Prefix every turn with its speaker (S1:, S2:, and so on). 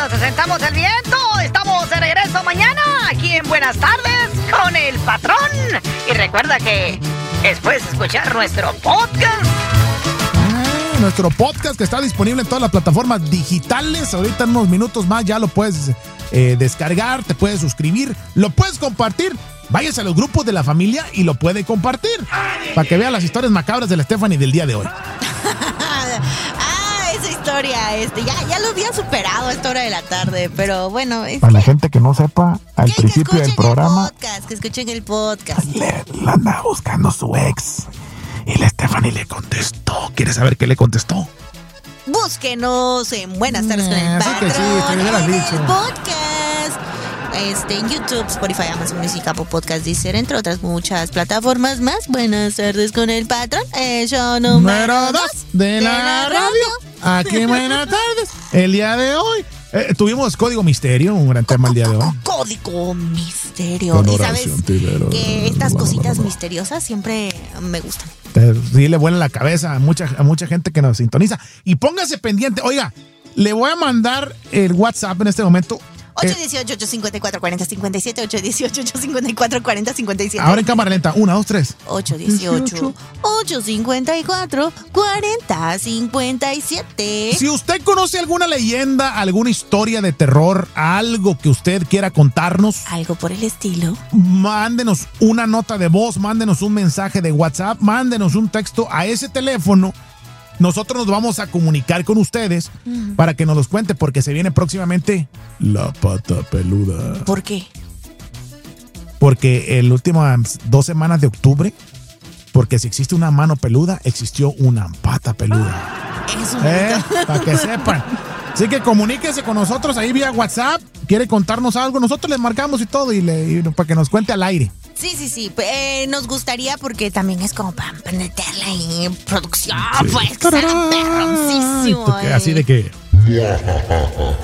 S1: nos asentamos el viento. Estamos de regreso mañana aquí en Buenas Tardes con el patrón. Y recuerda que puedes escuchar nuestro podcast.
S2: Nuestro podcast que está disponible en todas las plataformas digitales. Ahorita en unos minutos más ya lo puedes descargar, te puedes suscribir, lo puedes compartir. Váyase a los grupos de la familia y lo puede compartir para que vea las historias macabras de la Stephanie del día de hoy.
S3: Esa historia, ya lo había superado a esta hora de la tarde, pero bueno.
S2: Para la gente que no sepa, al principio del programa,
S3: que escuchen el podcast.
S2: Le andaba buscando su ex y la Stephanie le contestó. ¿Quieres saber qué le contestó?
S3: Búsquenos en Buenas Tardes con el Patrón,
S2: que sí, te hubieras dicho.
S3: el podcast. En YouTube, Spotify, Amazon Music, Apple Podcast, Deezer, entre otras muchas plataformas más. Buenas tardes con el patrón. Show número 2 de la radio.
S2: Aquí buenas tardes. El día de hoy tuvimos Código Misterio, un gran tema el día de hoy.
S3: Código Misterio. Y sabes que estas cositas misteriosas siempre me gustan.
S2: Sí, le vuela la cabeza a mucha gente que nos sintoniza. Y póngase pendiente. Oiga, le voy a mandar el WhatsApp en este momento.
S3: 818-854-4057, 818-854-4057.
S2: Ahora en cámara lenta, 1, 2, 3.
S3: 818-854-4057.
S2: Si usted conoce alguna leyenda, alguna historia de terror, algo que usted quiera contarnos,
S3: algo por el estilo,
S2: mándenos una nota de voz, mándenos un mensaje de WhatsApp, mándenos un texto a ese teléfono. Nosotros nos vamos a comunicar con ustedes para que nos los cuente, porque se viene próximamente La Pata Peluda.
S3: ¿Por qué?
S2: Porque en las últimas 2 semanas de octubre, porque si existe una mano peluda, existió una pata peluda.
S3: Eso
S2: para que sepan. Así que comuníquese con nosotros ahí vía WhatsApp. Quiere contarnos algo, nosotros les marcamos y todo, y para que nos cuente al aire.
S3: Sí. Nos gustaría, porque también es como para meterle ahí producción, pues, que sea perroncísimo.
S2: Así de que...